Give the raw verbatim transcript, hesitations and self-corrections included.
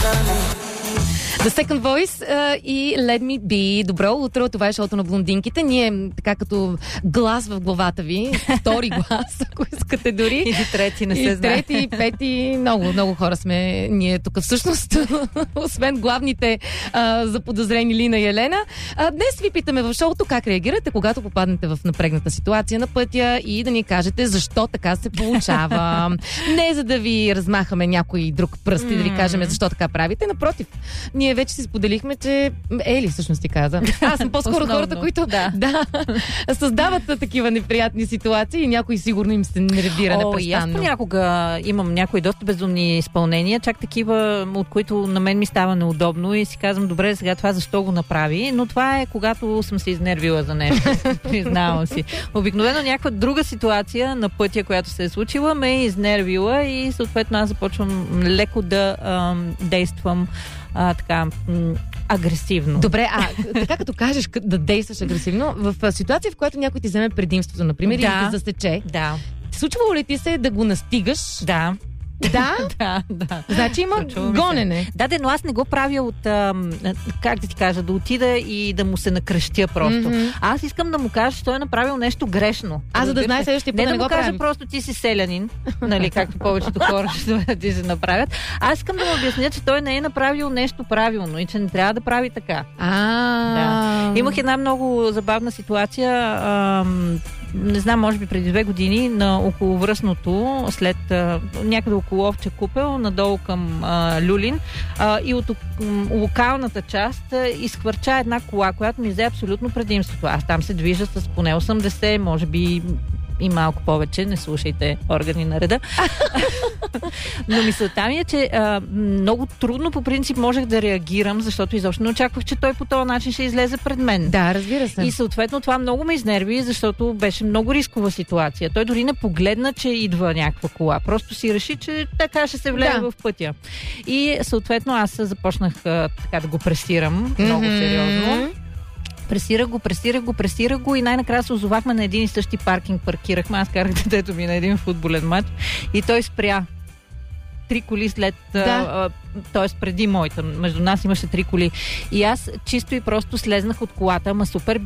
The Second Voice uh, и Let Me Be. Добро утро, това е шоуто на блондинките. Ние така като глас в главата ви, втори глас, ако искате дори. Или трети, не се и знае. трети, и пети, много, много хора сме ние тук всъщност, освен главните uh, заподозрени Лина и Елена. Uh, днес ви питаме в шоуто как реагирате, когато попаднете в напрегната ситуация на пътя и да ни кажете защо така се получава. Не за да ви размахаме някой друг пръст и да ви кажем защо така правите. Напротив, ние вече си споделихме, че Ели всъщност ти каза. Аз съм по-скоро Основно. хората, които Да. да, създават такива неприятни ситуации и някой сигурно им се нервира О, и аз непрестанно. понякога имам някои доста безумни изпълнения, чак такива, от които на мен ми става неудобно и си казвам, добре, сега това защо го направи, но това е когато съм се изнервила за нещо, признавам си. Обикновено някаква друга ситуация на пътя, която се е случила, ме е изнервила и съответно аз започвам леко да ам, действам а, така м- агресивно. Добре, а така като кажеш кът- да действаш агресивно, в а, ситуация, в която някой ти вземе предимството, например, Да. или те засече, Да, случвало ли ти се да го настигаш? да. Да? Да, да. Значи има Случва ми се. гонене. Да, де, но аз не го правя от, ам, как да ти кажа, да отида и да му се накръщя просто. Мгм. Аз искам да му кажа, че той е направил нещо грешно. А за да Разбираш знае ли? следващия път Не да да не му го кажа прави. просто ти си селянин, нали, както повечето хора ще ти се направят. Аз искам да му обясня, че той не е направил нещо правилно и че не трябва да прави така. А, Да. Имах една много забавна ситуация, ам, не знам, може би преди две години, на околовръстното, след а, някъде около Овча купел, надолу към а, Люлин, а, и от м, локалната част а, изхвърча една кола, която ми взе абсолютно предимството. Аз там се движа с поне осемдесет, може би и малко повече, не слушайте органи на реда. Но мисълта ми е, че а, много трудно по принцип можех да реагирам, защото изобщо не очаквах, че той по този начин ще излезе пред мен. Да, разбира се. И съответно това много ме изнерви, защото беше много рискова ситуация. Той дори не погледна, че идва някаква кола. Просто си реши, че така ще се влезе Да. в пътя. И съответно аз започнах а, така да го пресирам много Мгм. сериозно. Пресирах го, пресирах го, пресирах го и най-накрая се озовахме на един и същи паркинг. Паркирахме, аз карах детето ми на един футболен матч и той спря. Три коли след, Да. т.е. преди моята. Между нас имаше три коли. И аз чисто и просто слезнах от колата, ама супер